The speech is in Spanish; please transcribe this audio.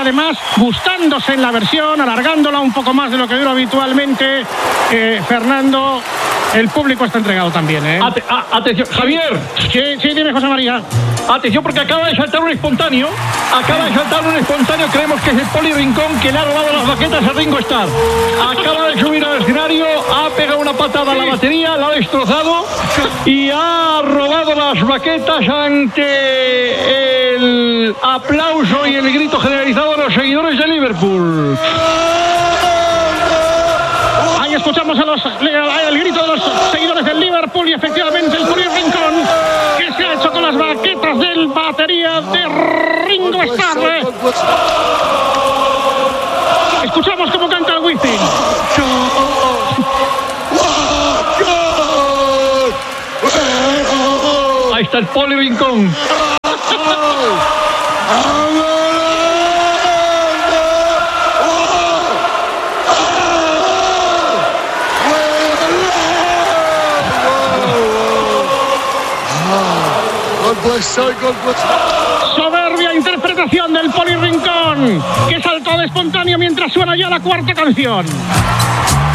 además gustándose en la versión, alargándola un poco más de lo que dura habitualmente. Fernando, el público está entregado también, ¿eh? Atención, Javier. Sí, dime, José María. Atención, porque acaba de saltar un espontáneo. Creemos que es el Poli Rincón, que le ha robado las baquetas a Ringo Starr. Acaba de subir al escenario, ha pegado una patada a la batería, la ha destrozado y ha robado las baquetas ante el aplauso y el grito generalizado de los seguidores de Liverpool. Ahí escuchamos el grito de los seguidores del Liverpool y efectivamente el Poli Rincón, que se ha hecho con las baquetas del batería de Ringo Starr. Escuchamos cómo canta el Wizzing. Ahí está el Poli Rincón. Soberbia interpretación del Poli Rincón, que saltó de espontáneo mientras suena ya la cuarta canción.